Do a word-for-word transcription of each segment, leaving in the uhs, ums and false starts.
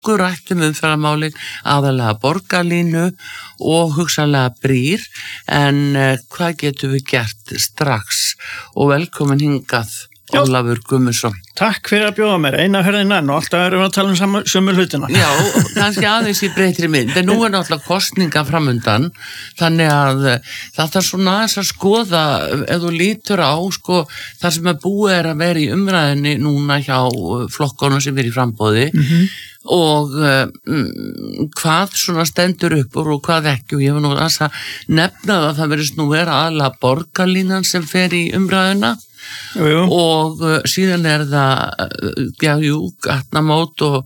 nokkuð rætt um umferðarmálin, aðalega borgarlínu og hugsanlega brýr, en uh, hvað getum við gert strax? Og velkomin hingað, Ólafur Guðmundsson. Takk fyrir að bjóða mér, eina ferðina enn og alltaf erum við að tala um samu, sömu hlutina. Já, kannski aðeins í breytri mynd, en nú er náttúrulega kosninga framundan, þannig að það er svona aðeins að skoða, ef þú lítur á, sko, það sem er búið er að vera í umræðinni núna hjá flokkunum sem er í framboði, mm-hmm. og um, hvað svona stendur upp og hvað ekki, og ég var nú að nefna að það verðist nú vera aðalega borgarlínan sem fer í umræðina. Jú, jú. Og uh, síðan er það uh, já, jú, gatnamót og,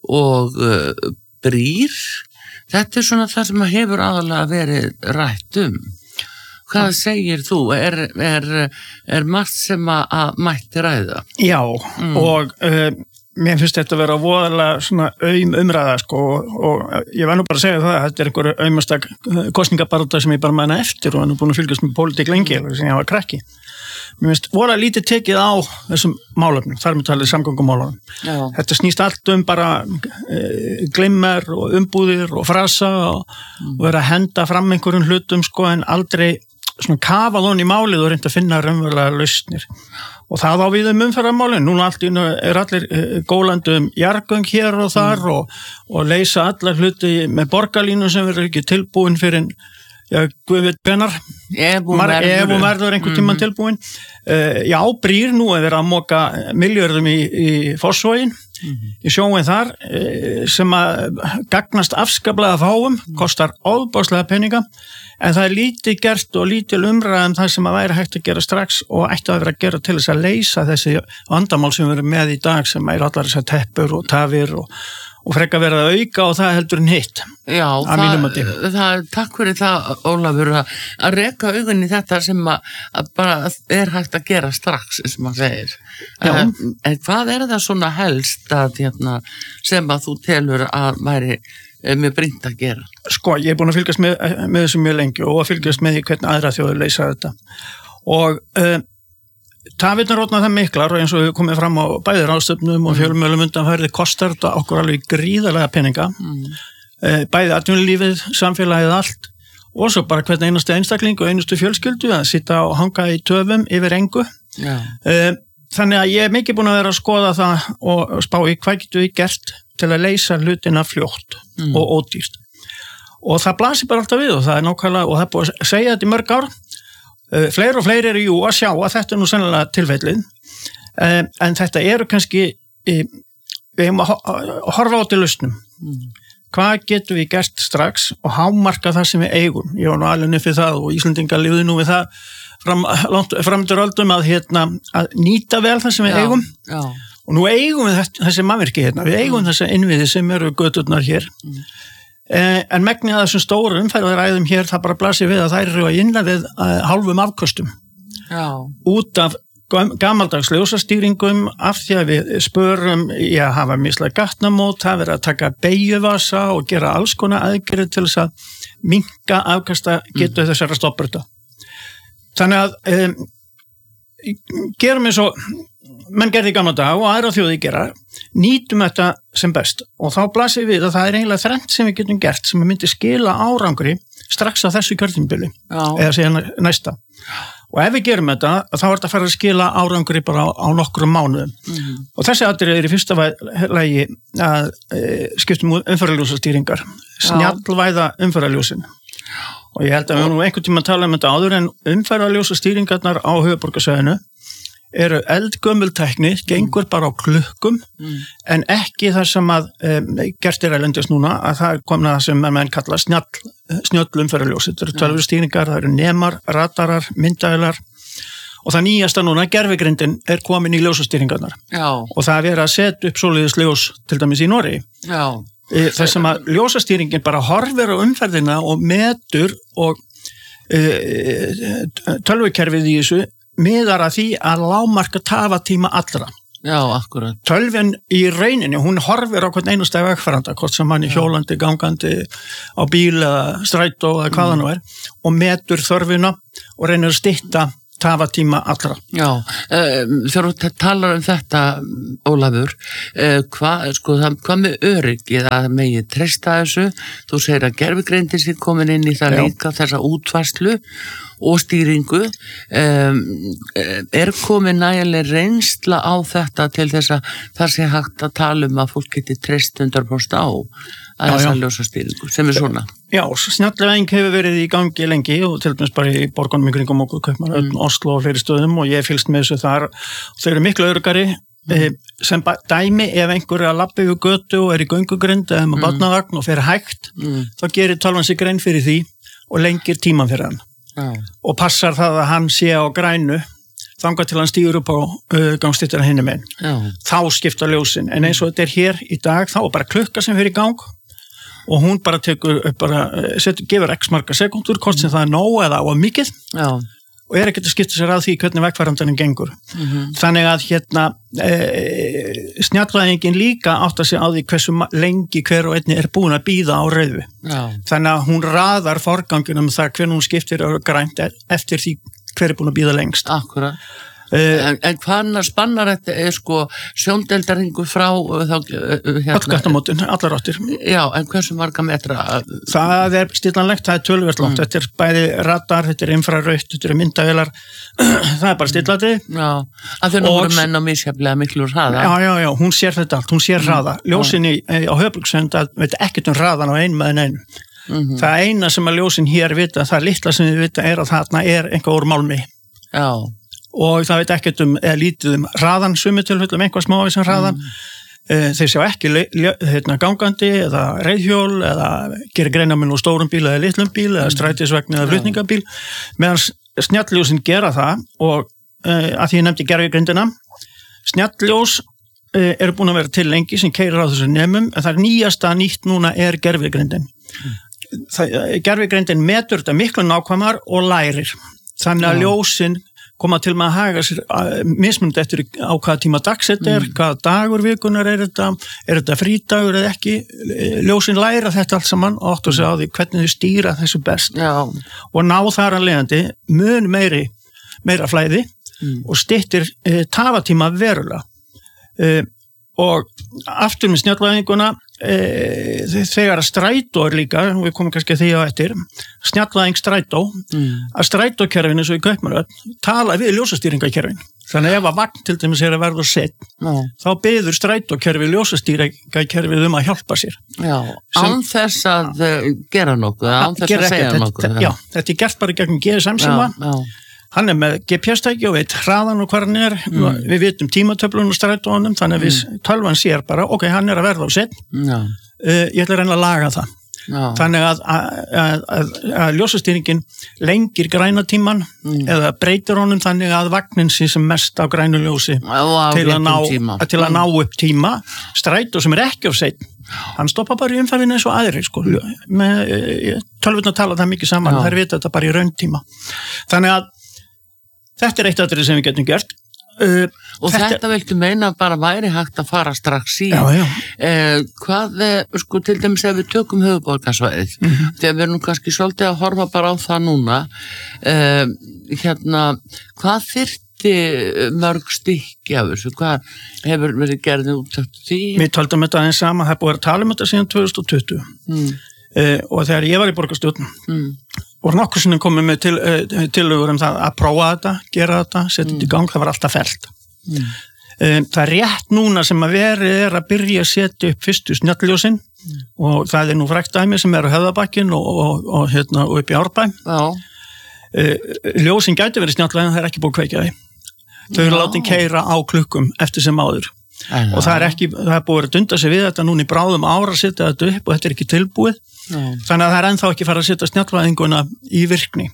og uh, brýr. Þetta er svona það sem hefur aðalega verið rætt um. Hvað ja. segir þú? Er, er, er margt sem að, að mætti ræða? Já, mm. og uh, mér finnst þetta að vera voðalega svona aum umræða, sko, og, og ég var nú bara að segja það að þetta er einhver aumasta kosningabarata sem ég bara manna eftir og hann er búin að fylgjast með pólitík lengi sem ég var krakki. Mér finnst voru að lítið tekið á þessum málefnum, þar með talið samgöngumálefnum. Já. Þetta snýst allt um bara e, glimmer og umbúðir og frasa og, mm. og vera að henda fram einhverjum hlutum, sko, en aldrei svona kafað hon í málið og reynda að finna raunverulega lausnir. Og það á við um umferðarmálin. Núna allt er allir gólandi um jarðgöng hér og þar mm. og, og leysa allar hluti með borgarlínu sem verður ekki tilbúin fyrir Já, guð veit hvenar, ef hún verður einhvern tímann tilbúin. Uh, já, brýr nú er verið að moka milljörðum í, í Fossvogin, mm-hmm. í sjóin þar, uh, sem að gagnast afskaplega fáum, kostar ofboðslega peninga, en það er lítið gert og lítil umræðum það sem að væri hægt að gera strax og ætti að vera að gera til þess að leysa þessi vandamál sem við erum með í dag, sem er allar þessar teppur og tafir og og frekka verið að auka og það heldur en hitt. Já, það, það, takk fyrir það, Ólafur, að, að reka augun í þetta sem að, að bara er hægt að gera strax, sem maður segir. En, en hvað er það svona helst að, hérna, sem að þú telur að væri mjög brýnt að gera? Sko, ég er búin að fylgjast með, með þessu mjög lengi og að fylgjast með hvernig aðra þjóður leysa þetta. Og uh, tafirnar rótna það miklar og eins og við komum fram á bæði ráðstöfnum og fjölmiðlum undanfærið kostar þetta okkur alveg gríðarlega peninga. Mm. Bæði atvinnulífið, samfélagið allt og svo bara hvern einasti einstakling og einustu fjölskyldu að sitta og hanga í töfum yfir engu. Ja. Þannig að ég er mikið búin að vera að skoða það og spá í hvað getur við gert til að leysa hlutina fljótt mm. og ódýrt. Og það blasir bara alltaf við og það er nákvæmlega, og það er búin að segja þetta í mörg ár. Uh, fleiri og fleiri eru jú að sjá að þetta er nú sennilega tilfellið, uh, en þetta eru kannski, uh, við hefum að, að horfa á til lausnum. Mm. Hvað getum við gert strax og hámarka það sem við eigum? Ég var nú alveg nefnir það og Íslendingar lifðu nú við það fram, langt, framtur öldum að, hérna, að nýta vel það sem við já, eigum. Já. Og nú eigum við þessi mannvirki hérna, við eigum mm. þessi innviði sem eru göturnar hér. Mm. En megnið að þessum stóru umferðaræðum hér það bara blasir við að þær eru að inna við hálfum afköstum. Já. Út af gamaldags ljósastýringum af því að við spörum í að hafa mislega gatnamót, það verið að taka beyjuvasa og gera alls konar aðgerðir til þess að minnka afkasta getu mm. þessara stoppröta. Þannig að um, gerum eins og menn gerði í gamla dag og aðra þjóði gera, nýtum þetta sem best og þá blasir við að það er eiginlega þrennt sem við getum gert sem myndi skila árangri strax á þessu kjörtímabili eða síðan næsta. Og ef við gerum þetta, þá er þetta að fara að skila árangri bara á, á nokkrum mánuðum. Mm. Og þessi atriði er í fyrsta lagi að e, skiptum umferðarljósastýringar, snjallvæða umferðarljósin. Og ég held að við nú einhvern tíma tala um þetta áður en umferðarljósastýringarnar á höfuðborgarsvæðinu eru eldgömmultækni, gengur bara á klukkum, mm. en ekki það sem að um, gert er erlendis núna, að það er komin að það sem menn kalla snjall, snjöll umferðarljós. Þetta eru tölvustýringar, það eru nemar, radarar, myndavélar og það nýjasta núna, gervigrindin, er komin í ljósastýringarnar. Já. Og það er verið að setja upp svoleiðis ljós til dæmis í Noregi. Já. Það sem að ljósastýringin bara horfir á umferðina og metur og uh, tölvukerfið í þessu miðar að því að lágmarka tafatíma allra. Já, akkurat. Tölvin í rauninni, hún horfir á hvern einasta vegfaranda, hvort sem hann er hjólandi, gangandi á bíl eða strætó eða hvað það nú er og metur þörfina og reynir að stytta tafatíma allra. Já, um, þegar þú talar um þetta, Ólafur, uh, hvað sko, hva með öryggi, það megi treysta þessu, þú segir að gervigreindin sé komin inn í það Já. Líka þessa útfærslu og stýringu, um, er komin nægileg reynsla á þetta til þess að það sé hægt að tala um að fólk geti treyst hundrað prósent á að þess að ljósa stýringu, sem er svona. Já, snjallvæðing hefur verið í gangi lengi og til dæmis bara í borgunum í kringum okkur, Kaupmannahöfn, mm. Oslo og fleiri stöðum og ég fylgst með þessu þar og þau eru miklu öruggari mm. sem dæmi ef einhver er að labba yfir götu og er í göngugrind eða með mm. barnavagn og fer hægt, mm. þá gerir tölvan sig grein fyrir því og lengir tíman fyrir hann mm. og passar það að hann sé á grænu þangað til hann stígur upp á uh, gangstýttina hinum einn. Mm. Þá skipta ljósin, en eins og þetta er hér í dag, þá er bara klukka sem fyrir í gang og hún bara tekur, bara setur, gefur x marga sekundur, hvort sem það er nóg eða á mikið Já. Og er ekkert að skipta sér að því hvernig vegfarandaninn gengur. Mm-hmm. Þannig að hérna e, snjallvæðingin líka átt að segja á því hversu lengi hver og einni er búin að bíða á rauðu. Já. Þannig að hún raðar forganginum það hvernig hún skiptir grænt eftir því hver er búin að bíða lengst. Akkurat. En, en hvaðna spannar þetta er sko sjóndeldaringu frá þá, hérna, öll gattamótin, allar áttir. Já, en hversu marga metra? Það er stillanlegt, það er töluvert langt, mm. þetta er bæði radar, þetta er infrarautt, þetta er myndavélar, það er bara stillandi. Já, að þau nú voru menn á misjaflega miklu hraða. Já, já, já, hún sér þetta allt, hún sér mm. hraða. Ljósin í, á Höfuðborgarsenda veit ekkert um hraðan á ein með en einu. Mm-hmm. Það eina sem að ljósin hér vita, það litla sem við vita er að þarna er einhver úr málmi. Já. Og það veit ekkert um, eða lítið um hraðan summi tilfellum, einhvað smávísan hraðan mm. þeir sjá ekki hérna, gangandi eða reiðhjól eða gerir greinaminn úr stórum bíl eða litlum bíl eða strætisvagn eða flutningabíl meðan snjallljósin gera það og uh, að því ég nefndi gervigrindina snjalljós uh, eru búin að vera til lengi sem keyrir á þessu nemum en það er nýjasta nýtt núna er gervigrindin mm. gervigrindin metur þetta miklu nákvæmar og lærir þannig að mm. ljósin koma til með að haga sér mismunandi eftir á hvaða tíma dags þetta er, mm. hvaða dagur vikunar er þetta, er þetta frídagur eða ekki, ljósin læra þetta allt saman og áttu að segja á því hvernig þau stýra þessu best Já. Og ná þar að leiðandi mun meiri, meira flæði mm. og styttir e, tafatíma verulega e, og aftur með snjallvæðinguna e, þegar að strætó er líka, við komum kannski að því á eftir snjallvæðing strætó mm. að strætókerfinu svo í Kaupmannahöfn tala við ljósastýringakerfin þannig ef að vagn til dæmis er að verða set mm. þá beður strætókerfi ljósastýringakerfið um að hjálpa sér Já, án þess að gera nokkuð án þess að segja þetta, nokkuð Já, þetta er gert bara gegn G S M-síma hann er með G P S-tæki og veit hraðan og hvað hann er mm. við vitum tímatöflun og strætónum þannig að við mm. tölvan sér bara ok, hann er að verða á set uh, ég ætla að reyna að laga það Já. Þannig að, að, að, að ljósastýringin lengir grænatíman mm. eða breytir honum þannig að vagnin sé sem mest á grænu ljósi Já, til, að ná, að til að ná upp tíma strætó sem er ekki á set hann stoppa bara í umferðinu eins og aðri sko. með tölvun að tala það mikið saman þær vita þetta bara í rauntíma þannig að þetta er eitt atriði sem við getum gert uh, og þetta, þetta viltu meina bara væri hægt að fara strax í já, já. Eh, hvað, sko til dæmis ef við tökum höfuðborgarsvæðið mm -hmm. þegar við erum kannski svolítið að horfa bara á það núna eh, hérna, hvað þyrfti mörg stykki af þessu, hvað hefur verið gerðið út eftir því? Við töldum þetta aðeins sama, það er búið að tala um þetta síðan tvö þúsund tuttugu mm. eh, og þegar ég var í borgarstjórn mm. og nokkur sinnum komið með til, uh, tilögur um það að prófa þetta, gera þetta, setja þetta mm. í gang, það var alltaf fellt. Mm. Um, það er rétt núna sem að verið er að byrja að setja upp fyrstu snjallljósin mm. og það er nú frækt dæmi sem er á Höfðabakkin og, og, og, hérna, og upp í Árbæ. Uh, ljósin gæti verið snjallega en það er ekki búið kveikjaði. Þau eru látið keira á klukkum eftir sem áður. Æ, og það er ekki, það er búið að dunda sig við þetta núna í bráðum ára að setja þetta upp og þetta er ekki tilbúið Æ. Þannig að það er ennþá ekki farið að setja snjallvæðinguna í virkni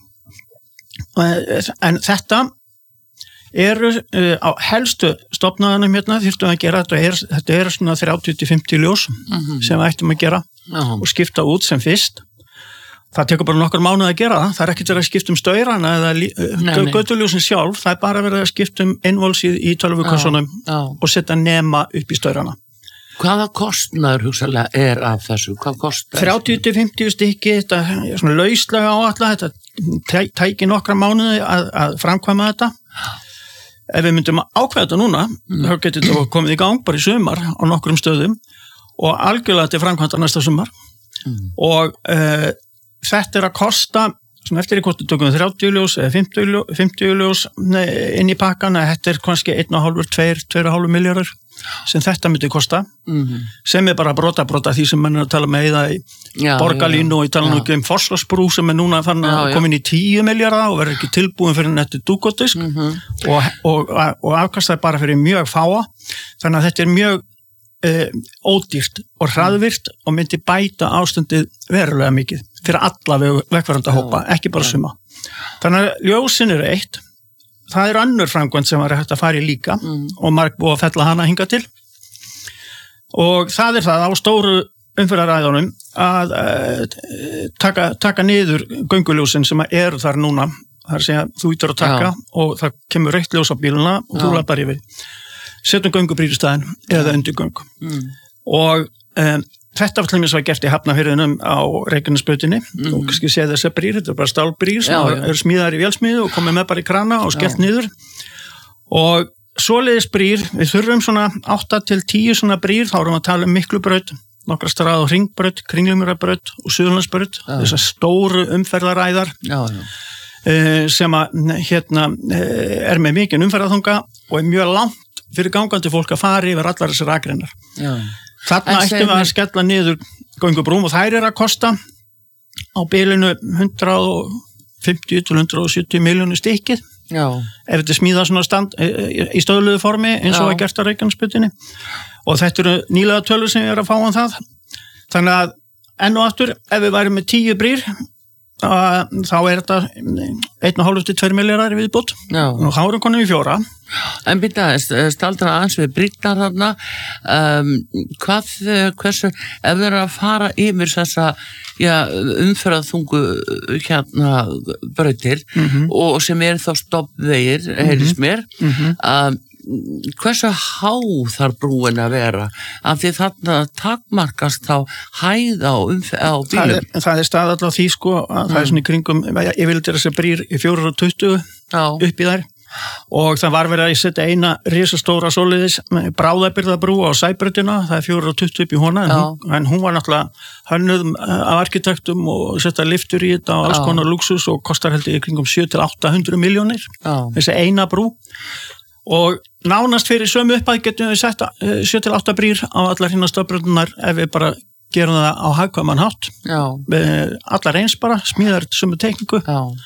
en þetta eru uh, á helstu stofnaðanum hérna þyrftum að gera þetta er, þetta er svona þrjátíu til fimmtíu ljós mm-hmm. sem við ættum að gera uh-huh. og skipta út sem fyrst það tekur bara nokkur mánuð að gera það það er ekkert verið að skipta um staurana eða götuljósin sjálf, það er bara verið að skipta um innvolsið í tölvukassunum og setja nema upp í staurana Hvaða kostnaður hugsalega er af þessu? Hvað kostar? þrjátíu til fimmtíu stykki, þetta er svona lauslega áætla, þetta tæki nokkra mánuði að, að framkvæma þetta. Ef við myndum að ákveða þetta núna, mm. þá getur þetta komið í gang bara í sumar á nokkrum stöðum og algjörlega til framkvæmta næsta sumar. Mm. Og uh, þetta er að kosta, svona eftir í kostu tökum við þrjátíu ljós eða fimmtíu ljós inn í pakkan, að þetta er kannski einn og hálfur, tveir, tveir og hálfur milljarður sem þetta myndi kosta, mm-hmm. sem er bara brota brota því sem mann er að tala með eða í já, borgarlínu já, og ég tala nú ekki um Fossvogsbrú sem er núna fann að koma inn í tíu milljarða og verður ekki tilbúin fyrir nettu dúkotisk mm-hmm. og, og, og afkastaði bara fyrir mjög fáa, þannig að þetta er mjög eh, ódýrt og hraðvirt og myndi bæta ástandið verulega mikið fyrir alla vegfarandahópa, ekki bara suma. Þannig að ljósin eru eitt, það er önnur framkvæmd sem var hægt að fara í líka mm. og marg búið að fella hana hinga til og það er það á stóru umferðaræðunum að uh, taka, taka niður gönguljósin sem eru þar núna, þar sem þú ítur að taka Já. Og það kemur rautt ljós á bíluna og Já. Þú lappar yfir, setjum göngubrýr í staðinn eða undir göng mm. og um, þetta var til mér svo gert í Hafnarfirðinum á Reykjanesbrautinni mm. og kannski séð þessa brýr, þetta er bara stálbrýr sem já, já. Er smíðar í vélsmiðu og komið með bara í krana og skellt já. Niður og svoleiðis brýr, við þurfum svona átta til tíu svona brýr, þá erum við að tala um Miklubraut, nokkra strað og Hringbraut, Kringlumýrarbraut og Suðurlandsbraut, þessar stóru umferðaræðar já, já. Uh, sem að hérna uh, er með mikinn umferðarþunga og er mjög langt fyrir gangandi fólk að fara yfir allar þessar akreinar. Já. Þarna ættum við að skella niður göngubrúm og þær er að kosta á bilinu hundrað fimmtíu til hundrað sjötíu miljónir stykkið. Já. Ef þetta smíða svona stand í stöðluðu formi eins og að gert á Reykjanesbrautinni. Og þetta eru nýlega tölur sem ég er að fá um það. Þannig að enn og aftur, ef við værum með tíu brýr, þá er þetta einn og hálf til tveir milljarðar viðbútt og þá erum konum í fjóra. En byrja, staldra aðeins við brýrnar þarna, um, hvað, hversu, ef við erum að fara yfir þessa já, umferðarþungu hérna brautir mm-hmm. og sem er þá stoppvegir, mm-hmm. heyrðis mér, mm-hmm. um, hversu há þarf brúin að vera af því þarna takmarkast þá hæð á, á bílum það er, það er stað alltaf því sko að mm. það er svona í kringum, ég vil þess að brýr í fjórar og tuttugu upp í þær og það var verið að setja eina risastóra soliðis bráðabirðabrú á Sæbrautina, það er fjórar og tuttugu upp í hona en hún, en hún var náttúrulega hönnuð af arkitektum og setja liftur í þetta og alls konar luxus og kostar held í kringum sjö til átta hundruð milljónir þessi eina brú og nánast fyrir sömu uppæð getum við sett sjö til átta brýr á allar hinnar stöðbrautirnar ef við bara gerum það á hagkvæman hátt. Allar eins bara, smíðar sömu tekníku.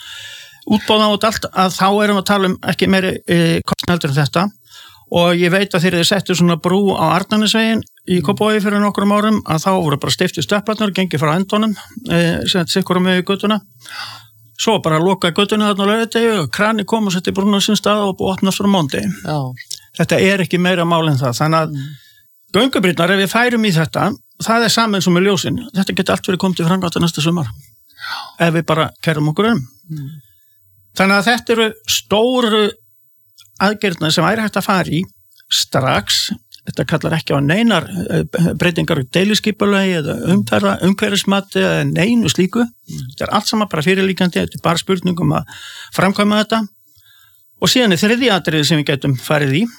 Útbóða át allt að þá erum við að tala um ekki meiri e, kostnældur en þetta og ég veit að þegar þið settu svona brú á Arnarnesveginn í Kópavogi fyrir nokkrum árum að þá voru bara stiftið stöðbrautirnar, gengið frá endunum, e, sem sikkur um með göttuna. Svo bara loka göttunni þarna á laugardegi og krani kom og setti brúna sinn stað og opnast frá mándegi. Þetta er ekki meira mál en það. Þannig að mm. göngubrýrnar, ef við færum í þetta, það er saman eins og með ljósin. Þetta geti allt verið komið til framkvæmda næsta sumar. Já. Ef við bara kærum okkur um. Mm. Þannig að þetta eru stóru aðgerðnar sem væri hægt að fara í strax. Þetta kallar ekki á neinar breytingar í deiliskipulagi eða umferða, umhverfismati eða neinu slíku. Mm. Þetta er allt saman bara fyrirlíkandi, þetta er bara spurning um að framkvæma þetta. Og síðan er þriðja atriði sem við getum farið í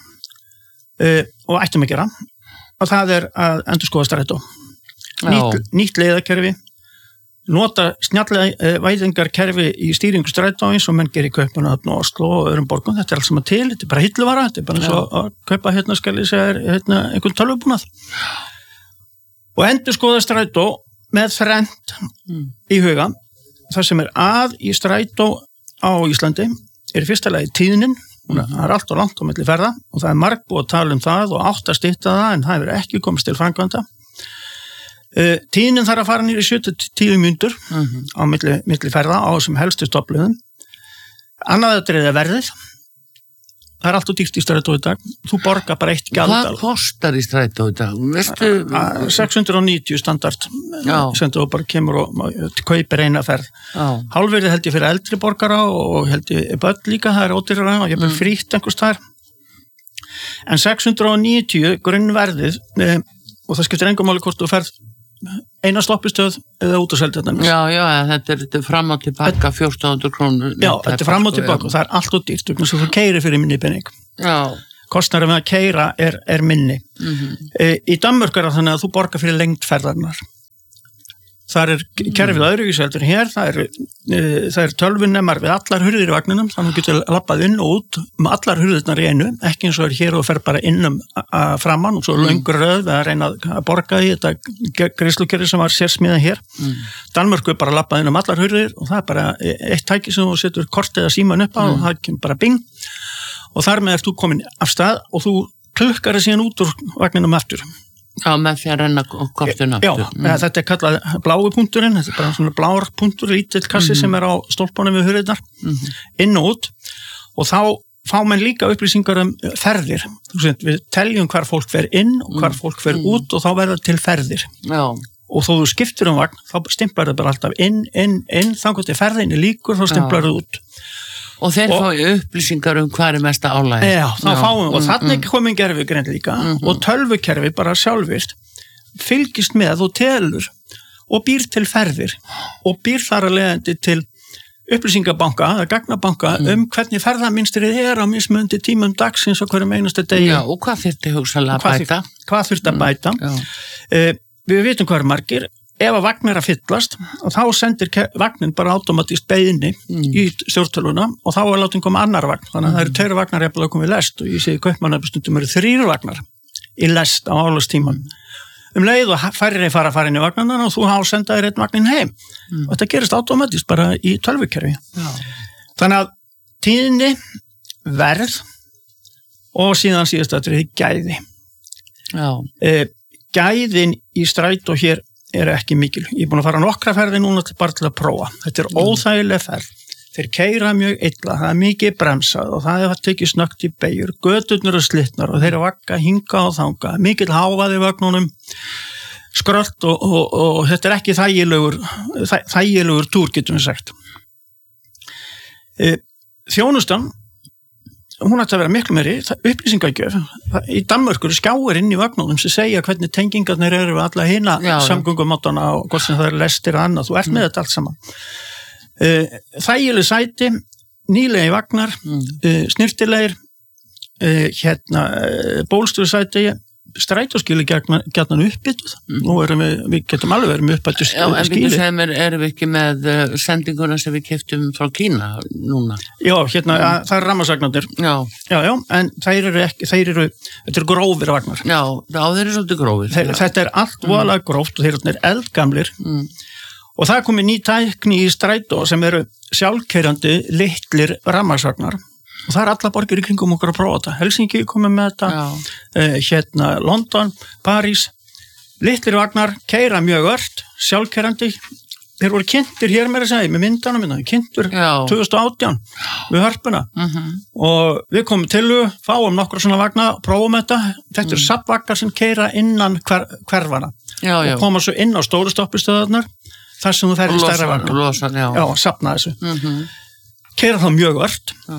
uh, og ættum að gera og það er að endurskoða strætó. Nýtt, nýtt leiðakerfi, nota snjallega væðingarkerfi í stýringu strætóins og menn gerir Kaupmannahöfn og Oslo og öðrum borgum. Þetta er allt saman til, þetta er bara hilluvara, þetta er bara eins og að kaupa hérna skal ég segja hérna einhvern tölvubúnað. Og endurskoða strætó með þrennt mm. í huga. Það sem er að í strætó á Íslandi er í fyrsta lagi tíðnin, það er allt og langt á milli ferða og það er marg búið að tala um það og átt að stytta það en það hefur ekki komist til framkvæmda. Uh, tíðnin þarf að fara nýri sjö til tíu mínútur uh-huh. á milli, milli ferða á þessum helstu stofnliðum. Annað atriði er verðið. Það er allt og dýrt í strætó í dag. Þú borgar bara eitt gjald. Hvað kostar í strætó í dag? Veistu... sex hundruð níutíu standard sem þú bara kemur og kaupir eina ferð. Hálfverðið held ég fyrir eldri borgara og held ég börn líka, það er ódýrara og ég er mm. frítt einhvers þar. En sex hundruð níutíu grunnverðið og það skiptir engum máli hvort þú ferð eina stoppistöð eða út á Seltjarnarnes. Já, já, þetta er, þetta er fram og tilbaka fjórtán hundruð krónur. Já, þetta er fram og tilbaka og það er allt og dýrt, þannig að þú keyrir fyrir minni penning. Já. Kostnaður með að keyra er, er minni. Mm-hmm. E, í Danmörku er það þannig að þú borgar fyrir lengd ferðarnar. Það er kerfið öðruvísi heldur en hér, það er, e, það er tölvunemar við allar hurðir í vagninum, þannig að þú getur lappað inn og út með allar hurðirnar í einu, ekki eins og er hér og fer bara innum framan og svo mm. löngur röð að reyna að borga í þetta greiðslukerfi sem var sérsmíðað hér. Mm. Danmörku er bara lappað inn um allar hurðir og það er bara eitt tæki sem þú setur kort eða síman upp á mm. og það kemur bara bing og þar með ert þú komin af stað og þú klukkar það síðan út úr vagninum aftur. Já, með því að renna kortun aftur. Já, mm. þetta er kallað blái punkturinn, þetta er bara svona blár punktur, lítill kassi mm-hmm. sem er á stólpunum við hurðirnar, mm-hmm. inn og út og þá fá menn líka upplýsingar um ferðir. Við teljum hvar fólk fer inn og hvar fólk fer mm. út og þá verður til ferðir. Já. Og þó þú skiptir um vagn, þá stimplar það bara alltaf inn, inn, inn, þá gott er ferðinni líkur, þá stimplar það út. Og þeir og, fá upplýsingar um hvað er mesta álægi. Já, þá já. fáum við, og þannig mm, komin gerfigreind líka, mm, og tölvukerfi bara sjálfvirt, fylgist með og telur, og býr til ferðir, og býr þar að leiðandi til upplýsingabanka, eða gagnabanka, mm. um hvernig ferðamynstrið er á mismunandi tímum dagsins og hverjum einasta degi. Já, og hvað þurfti hugsalega að bæta? Hvað þurfti að bæta? Mm, uh, við vitum hvað er margir, ef að vagn er að fyllast og þá sendir vagnin bara automatist beiðinni mm. í stjórntölvuna og þá er látin koma annar vagn, þannig að það eru tveir vagnar jafnvel að koma í lest og ég segi kaupmannabestundum eru þrír vagnar í lest á álagstíman um leið og færri fara að fara inn í vagnarna og þú hásendaðir einn vagnin heim mm. og þetta gerist automatist bara í tölvukerfi. Þannig að tíðni, verð og síðan síðast að þetta er gæði. E, gæðin í strætó hér er ekki mikil. Ég er búin að fara nokkra ferði núna til bara til að prófa. Þetta er óþægileg ferð. Þeir keyra mjög illa, það er mikið bremsað og það er að tekið snöggt í beigur, göturnar og slitnar og þeir eru vakka, hinga og þanga, mikil hávaði vagnunum, skrölt og, og, og, og þetta er ekki þægilegur, þæ, þægilegur túr, getum við sagt. E, þjónustan, hún ætti að vera miklu meiri, upplýsingagjöf. Í Danmörku eru skjáir inn í vagnunum sem segja hvernig tengingarnir eru við alla hina samgöngumátana og hvort sem það er lestir og annað. Þú ert mm. með þetta allt saman. Uh, þægileg sæti, nýlegi vagnar, mm. uh, snirtilegir, uh, hérna, uh, bólstöðsæti, strætóskili gætnan uppbyttuð. Mm. Nú erum við, við getum alveg verið með uppbyttuð skili. Já, en við segjum, erum við ekki með uh, sendinguna sem við keyptum frá Kína núna? Já, hérna, mm. að, það er rammasagnarnir. Já. Já, já, en þeir eru ekki, þeir eru, þetta eru grófir vagnar. Já, já, þeir eru svolítið grófir. Þeir, þetta er allt voðalega mm. gróft og þeir eru eldgamlir. Mm. Og það er komið ný tækni í strætó sem eru sjálfkeyrandi litlir rammarsvagnar. Og það er alla borgir í kringum okkur að prófa þetta. Helsinki komið með þetta, uh, hérna London, París, litlir vagnar, keyra mjög ört, sjálfkeyrandi. Þeir voru kynntir hér með þess að segja, með myndana minna, kynntur tvö þúsund og átján við hörpuna. Uh-huh. Og við komum til þau, fáum nokkra svona vagna, prófum þetta. Þetta eru mm. safnvagnar sem keyra innan hver, hverfana. Já, já. Og koma svo inn á stóru stoppistöðarnar, þar sem þú ferð í stærra vagna. Losa, já. Já, safna þessu. Uh-huh. Keyra þá mjög ört. Já.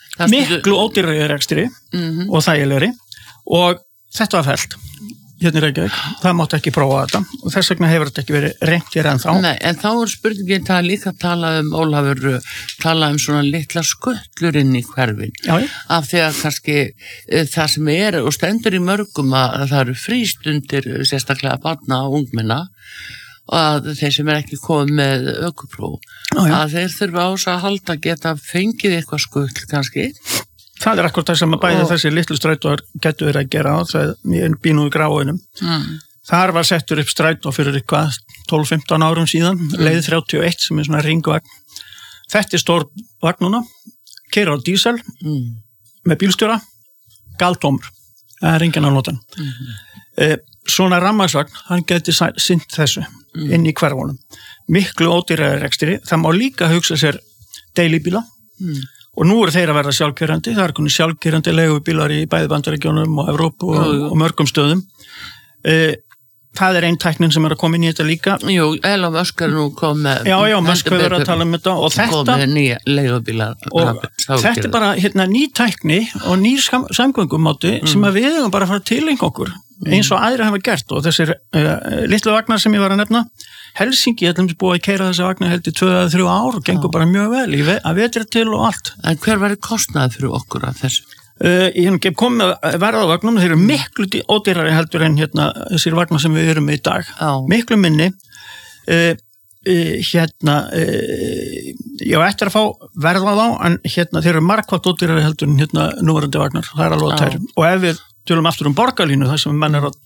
Miklu ódýrari rekstri mm-hmm. og þægilegri og þetta var fellt hérna í Reykjavík, það mátti ekki prófa þetta og þess vegna hefur þetta ekki verið reynt hér ennþá. Nei, en þá er spurningin það líka að tala um, Ólafur, tala um svona litla skutlur inn í hverfin. Já, já. Af því að kannski e, það sem er og stendur í mörgum að það eru frístundir sérstaklega barna og ungmenna og að þeir sem er ekki komið með ökupróf, Ó, að þeir þurfa ás að halda geta fengið eitthvað skull kannski. Það er akkurat það sem að bæði og... þessi litlu strætóar getur verið að gera á þegar ég býnum í Gráinum. Mm. Þar var settur upp strætó fyrir eitthvað tólf fimmtán árum síðan, mm. leið þrjátíu og eitt sem er svona ringvagn. Þetta er stór vagnuna, keyrir á dísel, mm. með bílstjóra, galtómur. Það er enginn á notan. Mm. Eh, svona rammagsvagn, hann geti sinnt þessu mm. inn í hverfunum. Miklu ódýrari rekstri, það má líka hugsa sér deilibíla mm. og nú eru þeir að verða sjálfkeyrandi, það er konið sjálfkeyrandi leigubílar í bæði Bandaríkjunum og Evrópu og, og mörgum stöðum. Eh, það er einn tæknin sem er að koma inn í þetta líka. Jú, Elon Musk er nú komið. Já, já, Musk hefur verið að tala um þetta og þetta. Komið nýja leigubílar. Og þetta er bara hérna ný tækni og ný samgöngumáti mm. sem að við hefum bara að fara til einhver okkur. eins og aðrir hafa gert og þessir uh, litlu vagnar sem ég var að nefna Helsingi, ég ætlum búið að keyra þessi vagnar held í tvö eða þrjú ár og gengur bara mjög vel í ve að vetri til og allt. En hver var kostnaður fyrir okkur af þessu? Uh, ég hef komið að verða á vagnum, þeir eru miklu ódýrari heldur en hérna þessir vagnar sem við erum með í dag, Já. miklu minni uh, uh, hérna uh, ég á eftir að fá verða á þá en hérna þeir eru margfalt ódýrari heldur en hérna núverandi vagnar, það er alveg tæri og ef við tölum aftur um borgarlínu þar sem menn er að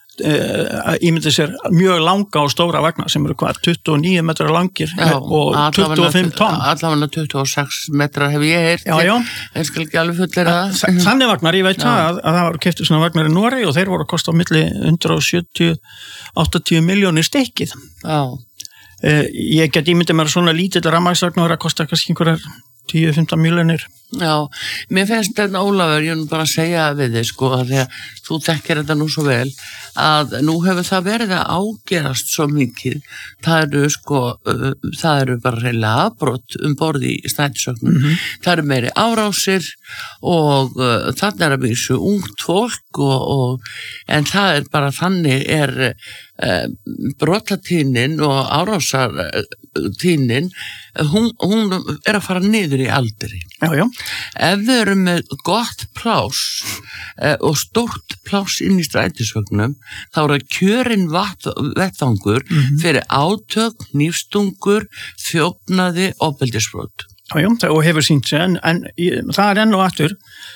Uh, ímyndi sér mjög langa og stóra vagnar sem eru hvað, tuttugu og níu metrar langir já, og tuttugu og fimm tonn allavega tuttugu og sex metrar hef ég heyrt já, já. en skal ekki alveg fullir það þannig vagnar, ég veit það að, að það var keyptu svona vagnar í Noregi og þeir voru að kosta á milli hundrað sjötíu til áttatíu miljónir stykkið já uh, ég get ímyndi mér svona lítill rafmagnsvagnar að kosta kannski einhverjar tíu til fimmtán miljónir Já, mér finnst þetta Ólafur, ég er nú bara að segja við þig sko, því að þú þekkir þetta nú svo vel að nú hefur það verið að ágerast svo mikið, það eru sko, uh, það eru bara reyðlega afbrot um borði í strætisvögnum, mm -hmm. það eru meiri árásir og uh, þannig er að vísu ungt fólk og, og en það er bara þannig er uh, brotatíðnin og árásartíðnin, hún, hún er að fara niður í aldri. Já, já. Ef við erum með gott pláss eh, og stórt pláss inn í strætisvögnum, þá er það kjörinn vettvangur mm -hmm. fyrir átök, hnífstungur, þjófnaði, ofbeldisbrot. Já, já, og hefur sýnt sig, en, en það er enn og aftur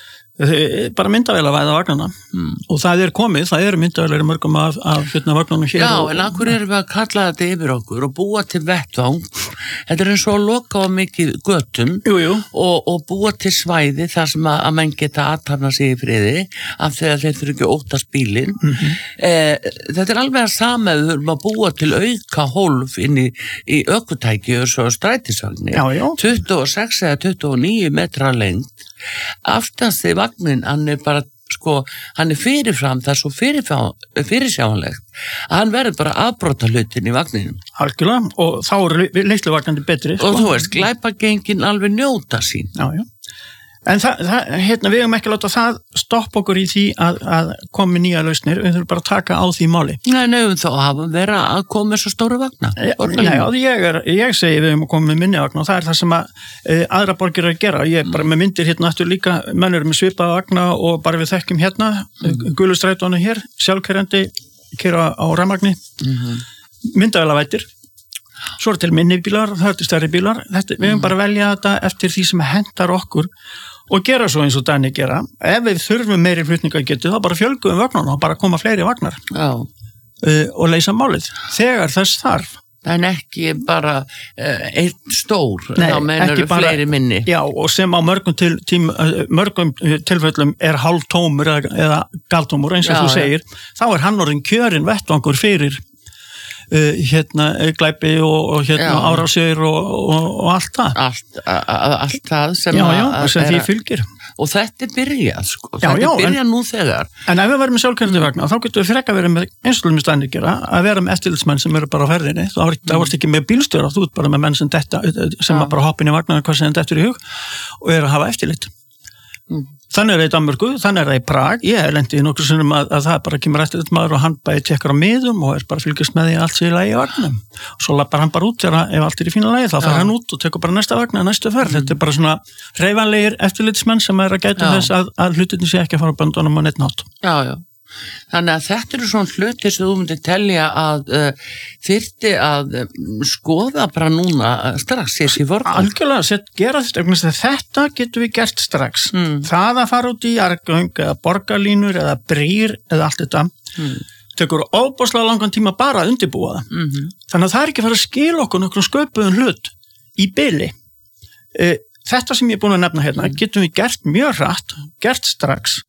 bara myndavélavæða vagnarna mm. og það er komið, það eru myndavélar í mörgum af, af hérna vagnarna hér. Já, og, en akkur erum við að kalla þetta yfir okkur og búa til vettvang, þetta er eins og að loka á mikið götum jú, jú. Og, og búa til svæði þar sem að, að menn geta aðtapna sig í friði af því að þeir þurfi ekki óttast bílinn. Mm -hmm. eh, þetta er alveg að sama við þurfum að búa til auka hólf inn í, í ökutæki og svo strætisvagnir, tuttugu og sex eða tuttugu og níu metra lengt. Aftast því vagnin, hann er bara sko, hann er fyrirfram, það er svo fyrirsjáanlegt að hann verður bara afbrota hlutin í vagninum. Algjörlega, og þá er leysluvagnandi betri. Og þú veist, glæpagengin alveg njóta sín. Já, já. En það, það, hérna, við höfum ekki láta það stoppa okkur í því að, að komi nýja lausnir, við þurfum bara að taka á því máli. Nei, nefnum þá hafa vera að koma svo stóru vagna. Já, ég, er, ég segi við höfum að koma með minni vagna og það er það sem að e, aðra borgir er að gera. Ég er bara með myndir hérna aftur líka, menn eru með svipaða vagna og bara við þekkjum hérna, mm. gulustrætónu hér, sjálfkerrandi, keyra á rafmagni, mm -hmm. myndavélavættir. Svo er til minni bílar, það er til stærri bílar. Þetta, við höfum bara að velja þetta eftir því sem hendar okkur og gera svo eins og Dani gera. Ef við þurfum meiri flutningagetu, þá bara fjölgum vagnarna og bara koma fleiri vagnar uh, og leysa málið. Þegar þess þarf. En ekki bara uh, einn stór, Nei, þá mennur fleiri minni. Já, og sem á mörgum, til, tím, mörgum tilfellum er hálftómur eða, eða galtómur, eins og já, þú segir. Ja. Þá er hann orðinn kjörinn vettvangur fyrir Uh, hérna glæpi og, og hérna árásir og, og, og allt það allt, a, a, allt það sem, já, já, sem því fylgir og þetta er byrjað sko. já, þetta já, er byrjað en, nú þegar en ef við verðum með sjálfkjörandi vagna þá getum við frekka verið með einslumist að gera að vera með eftirlitsmenn sem eru bara á ferðinni þá mm. varst ekki með bílstjóra, þú ert bara með menn sem, detta, sem ja. bara hoppin í vagnar hvað sem þetta eftir í hug og er að hafa eftirlit mm. Þannig er það í Danmörku, þannig er það í Prag. Ég hef lendið í nokkur sinnum að, að það bara kemur eftir þetta maður og hann bæði tekkar á miðum og er bara fylgjast með því allt sér í lagi í vagnum. Og svo lappar hann bara út þegar ef allt er í fína lagi, þá fær hann út og tekur bara næsta vagn að næstu ferð. Mm. Þetta er bara svona hreyfanlegir eftirlitsmenn sem er að gæta þess að, að hlutinni sé ekki að fara böndunum á neitt nátt. Já, já. Þannig að þetta eru svona hluti sem þú myndir telja að uh, þyrfti að um, skoða bara núna strax sér í vorgang. Algjörlega, set, gera þetta, þetta getur við gert strax. Mm. Það að fara út í jarðgöng eða borgarlínur eða brýr eða allt þetta mm. tekur óbáslega langan tíma bara að undirbúa það. Mm -hmm. Þannig að það er ekki að fara að skila okkur nokkur sköpuðum hlut í bili. Uh, þetta sem ég er búin að nefna hérna getum við gert mjög hratt, gert strax.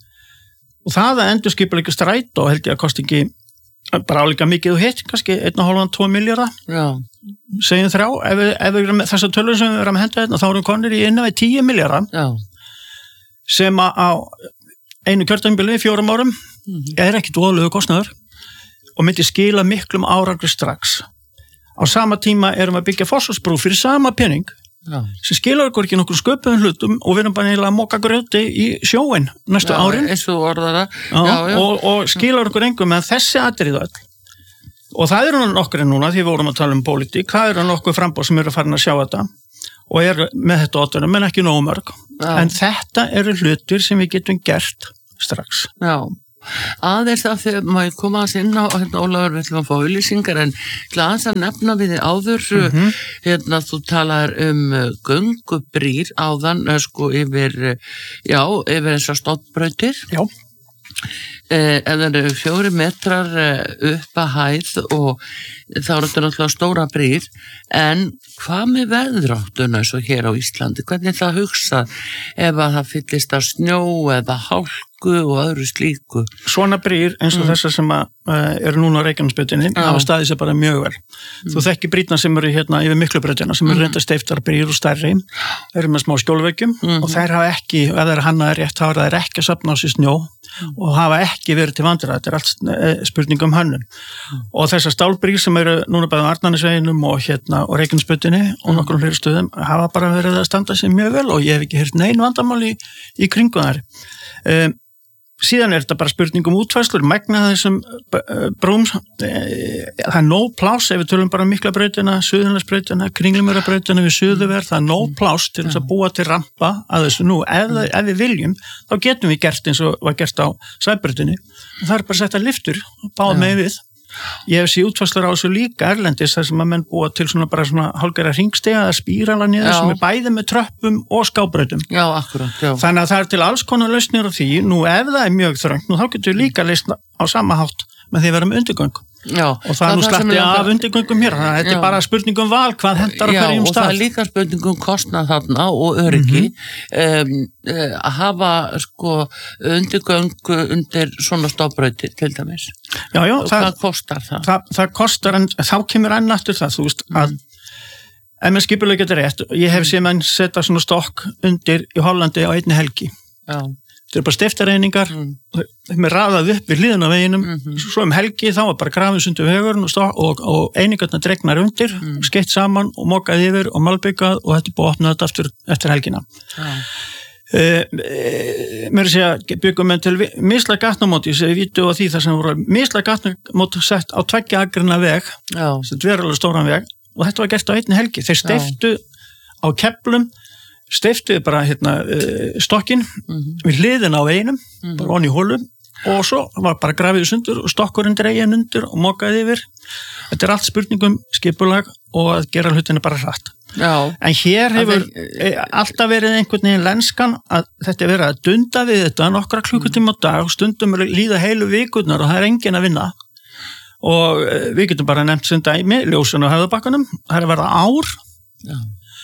Og það að endur skipuleika strætó held ég að kosti ekki bara álíka mikið og hitt, kannski einn og hálfan, tvo milljarða. Já. Segjum þrjá, ef við, ef við erum þessar tölur sem við erum að henda þetta, þá erum konir í innan við tíu milljarða. Já. Sem að á einu kjörtæmbili, fjórum árum, mm-hmm. er ekkit voðalegu kostnaður og myndi skila miklum árangri strax. Á sama tíma erum við að byggja fosfórsbrú fyrir sama pening Já. sem skilar okkur ekki nokkur sköpuðum hlutum og við erum bara eiginlega að moka grjóti í sjóin næstu já, árin eins og orðara já, já, já. Og, og skilar okkur engum með þessi atriði öll og það eru nokkur núna því við vorum að tala um pólitík, það eru nokkur frambóð sem eru farin að sjá þetta og eru með þetta óttunum en ekki nógu mörg já. En þetta eru hlutir sem við getum gert strax Já aðeins af því má ég koma að sinna og hérna Ólafur við ætlum að fá auðlýsingar en aðeins að nefna við þið áður mm-hmm. hérna þú talar um göngubrýr áðan sko yfir já, yfir þessar stofnbrautir Já eh, eða eru fjóri metrar upp að hæð og þá eru þetta náttúrulega stóra brýr en hvað með veðráttuna svo hér á Íslandi, hvernig það hugsa ef að það fyllist að snjó eða hálku og öðru slíku. Svona brýr eins og mm. þessar sem að, uh, eru núna á Reykjanesbrautinni hafa staðið sér bara mjög vel. Mm. Þú þekki brýrna sem eru hérna yfir Miklubrautina sem eru mm. reynda steiftar brýr og stærri, eru með smá skjólveggjum mm. og þær hafa ekki, ef það er hannaðar rétt, þá er það ekki að safna á sér snjó mm. og hafa ekki verið til vandræða, þetta er allt spurning um hönnun. Mm. Og þessar stálbrýr sem eru núna bæðið á Arnarnesveginum og hérna á Reykjanesbrautinni mm. og nokkrum fleiri stöðum hafa bara verið að standa sér mjög vel og ég hef ekki heyrt nein vandamál í, í kringum þær. Um, síðan er þetta bara spurning um útfærslur megna þessum brúm það er nóg pláss ef við tölum bara Miklabrautina, Suðurlandsbrautina Kringlumýrarbrautina við Suðurver, það er nóg pláss til þess að búa til rampa að þessu nú ef, ef við viljum, þá getum við gert eins og var gert á Sæbrautinni og það er bara að setja lyftur báð með við ég hef séð útfærslur á þessu líka erlendis þar sem að menn búa til svona bara svona hálfgerða hringstiga eða spírala niður sem er bæði með tröppum og skábrautum já, akkurat, já. Þannig að það er til alls konar lausnir á því nú ef það er mjög þröngt, nú þá getur við líka lausn á sama hátt með því að vera með undirgöng já, og það er nú slatti af undirgöngum hér þannig að þetta er bara spurningum val hvað hendar á hverjum stað. Já og það er líka spurningum kostnað þarna og öryggi mm-hmm. um, að hafa sko undirgöng undir svona stofbrautir til dæmis. Já, já. Og það, hvað kostar það? Það, það kostar en þá kemur enn aftur það þú veist mm. að ef maður skipulega getur rétt ég hef séð menn setja svona stokk undir í Hollandi á einni helgi. Já. Þetta er bara stiftareiningar mm. þeim er raðað upp við hliðina á veginum mm-hmm. svo um helgi þá er bara grafið sundur vegurinn og, og, og einingarna dregnar undir mm. skeitt saman og mokað yfir og malbyggað og þetta er búið að opna þetta aftur eftir helgina ja. uh, mér er að segja byggum með til misla gatnamóti sem við vítum á því þar sem voru misla gatnamóti sett á tveggja agrina veg ja. Þetta er verulega stóran veg og þetta var gert á einni helgi þeir steiftu ja. Á keflum steiftuði bara hérna stokkin mm-hmm. við hliðina á veginum mm-hmm. bara onni í hólum og svo var bara grafið sundur og stokkurinn dregin undir og mokaði yfir þetta er allt spurningum skipulag og að gera hlutina bara hratt Já. En hér hefur þeir... alltaf verið einhvern veginn lenskan að þetta er verið að dunda við þetta nokkra klukkutíma á dag og stundum líða heilu vikurnar og það er engin að vinna og við getum bara nefnt sem dæmi ljósun á Höfðabakkanum það er að verða ár Já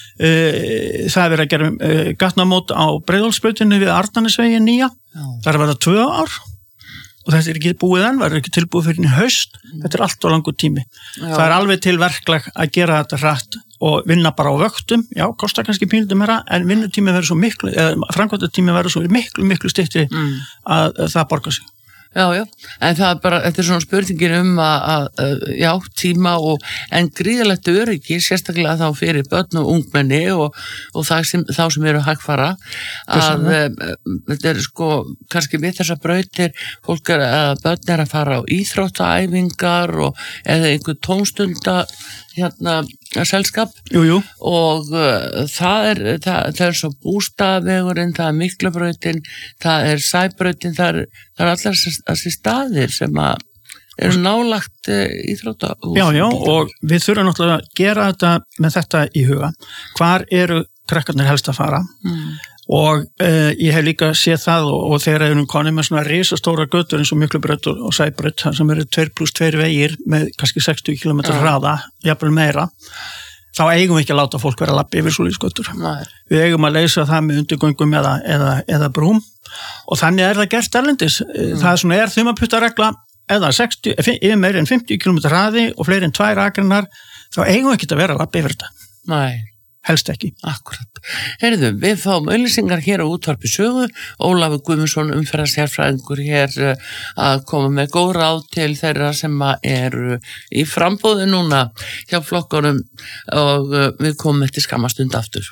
það er verið að gera uh, gatnamót á Breiðholtsbrautinni við Arnarnesveginn nýja Já. Það er að verða tvö ár og þetta er ekki búið enn, verður ekki tilbúið fyrir í haust mm. þetta er allt á langur tími Já. Það er alveg til verklag að gera þetta hratt og vinna bara á vöktum já, kostar kannski pínlutum meira en vinnutími verður svo miklu, eða framkvæmdatími verður svo miklu, miklu styttri mm. að, að það borgar sig Já, já, en það er bara, þetta er svona spurningin um að, að já, tíma og, en gríðalegt öryggi, sérstaklega þá fyrir börn og ungmenni og, og það sem, þá sem eru hægfara, að þetta er sko, kannski við þessar brautir, fólk er að börn er að fara á íþróttaæfingar og eða einhver tónstunda, hérna, selskap jú, jú. og uh, það er það, það er svo Bústaðavegurinn, það er Miklabrautin, það er Sæbrautin, það er, það er allar þessi staðir sem að eru nálagt uh, íþróttahús. Já, já, og við þurfum náttúrulega að gera þetta með þetta í huga. Hvar eru krakkarnir helst að fara? Mm. Og uh, ég hef líka séð það og, og þegar erum konið með svona risastóra götur eins og Miklubraut og, og Sæbraut sem eru tveir pluss tveir vegir með kannski sextíu kílómetra hraða, jafnvel meira þá eigum við ekki að láta fólk vera að labba yfir svoleiðis götur. Við eigum að leysa það með undirgöngum eða, eða, eða brúm og þannig er það gert erlendis mm. það svona er þumalputtaregla eða sextíu, yfir meir en fimmtíu kílómetra hraði og fleiri en tvær akreinar þá eigum við ekki að vera að labba yfir þetta. Nei helst ekki. Akkurat. Heyrðu, við fáum auglýsingar hér á Útvarpi Sögu, Ólafur Guðmundsson umferðarsérfræðingur hér að koma með góð ráð til þeirra sem eru í framboði núna hjá flokkunum og við komum eftir skamastund aftur.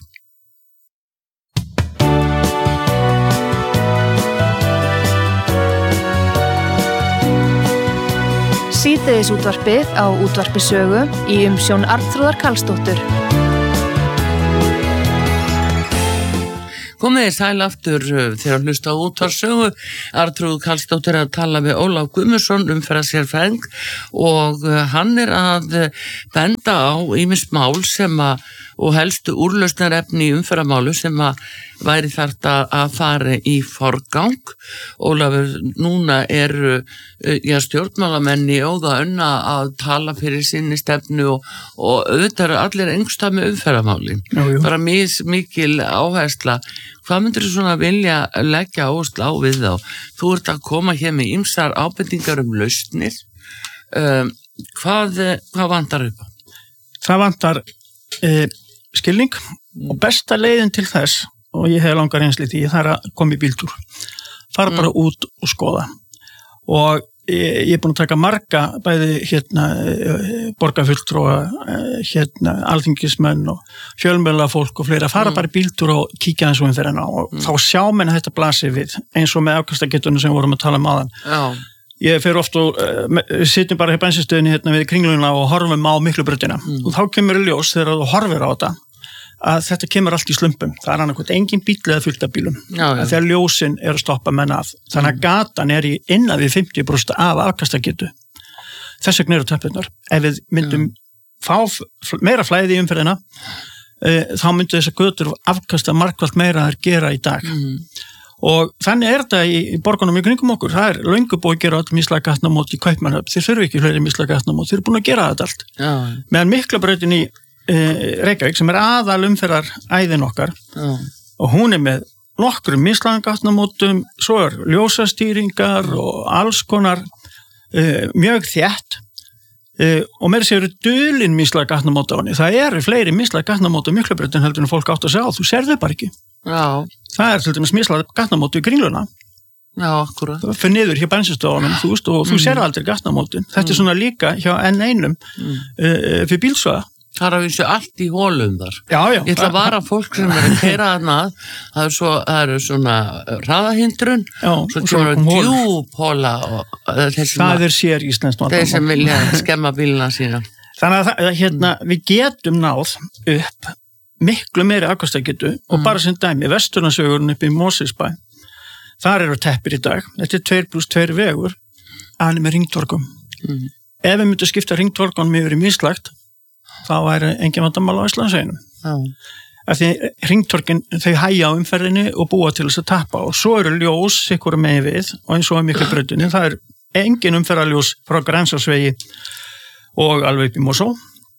Síðdegis útvarpið á Útvarpi Sögu í umsjón Arnþrúðar Karlsdóttur. Komið þið sæl aftur þegar að hlusta á Útvarpi Sögu. Arnþrúður Karlsdóttir að tala við Ólaf Guðmundsson umferðarsérfræðing og hann er að benda á ýmis mál sem að og helstu úrlausnarefni í umferðarmálu sem að væri þarft að fara í forgang. Ólafur, núna eru já, stjórnmálamenn í óða önna að tala fyrir sinni stefnu og, og auðvitað eru allir engstað með umferðarmálin. Jú, jú. Bara mis, mikil áhersla. Hvað myndir þú svona vilja leggja áherslu á við þá? Þú ert að koma hér með ýmsar ábendingar um lausnir. Um, hvað, hvað vantar upp á? Það vantar e, skilning og besta leiðin til þess, og ég hef langar einsli því, það er að koma í bíltúr. Fara mm. bara út og skoða. Og ég, ég er búin að taka marga, bæði hérna borgarfulltrúa, hérna alþingismenn og fjölmiðlafólk og fleira, fara mm. bara í bíltúr og kíkja eins og umferðina og mm. þá sjá menn þetta blasir við, eins og með afkastagetunum sem vorum að tala um áðan. Já. Ég fer oft og uh, sitjum bara hjá bensinstöðinni hérna við Kringluna og horfum á Miklubrautina mm. og þá kemur í ljós þegar þú horfir á þetta að þetta kemur allt í slumpum. Það er annarkvæmt engin bíll eða fullt af bílum. Já, já. Þegar ljósin er að stoppa menn af. Þannig að gatan er í innan við fimmtíu prósent af afkastagetu. Þess vegna eru töppurnar. Ef við myndum já. fá meira flæði í umferðina uh, þá myndu þessar götur afkasta margfalt meira að gera í dag. Mm. Og þannig er þetta í, í borgunum í kringum okkur. Það er löngu búið að gera öll mislæg gatnamót í Kaupmannahöfn. Þeir þurfi ekki fleiri mislæg gatnamót. Þeir eru búin að gera þetta allt. Já. Meðan Miklabrautin í e, Reykjavík sem er aðal umferðar æðin okkar Já. Og hún er með nokkrum mislæg gatnamótum, svo er ljósastýringar og alls konar e, mjög þétt e, og meira séu dulin mislæg gatnamót á henni. Það eru fleiri mislæg gatnamót á Miklabrautin heldur en fólk átt að segja á. Þú sér þau bara ekki. Já. Það er til dæmis mislað gatnamóti í Kringluna. Já, akkurat. Það fyrir niður hjá bensinstöðunum, þú veist, og þú mm. sér aldrei gatnamótin. Þetta mm. er svona líka hjá enn einum mm. uh, fyrir bílsvæða. Það er að vísu allt í hólum þar. Já, já. Ég ætla að vara fólk sem er að keyra þarna að. Það er, svo, það er svona hraðahindrun, já, svo kemur að djúphóla. Það er sér íslenskt vandamál. Þeir sem vilja skemma bíluna sína. Þannig að hérna, við getum náð upp miklu meiri afkastagetu og mm. bara sem dæmi Vesturlandsvegurinn upp í Mosfellsbæ þar eru teppir í dag, þetta er tveir pluss tveir vegur að með ringtorkum mm. ef við myndum skipta ringtorkunum yfir í mislægt þá væri engin vandamál á Íslandsveginum mm. af því ringtorkin þau hægja á umferðinni og búa til þess að tappa og svo eru ljós sikkur megin við og eins og að miklu brautinni það er engin umferðarljós frá Grensásvegi og alveg upp í Mosó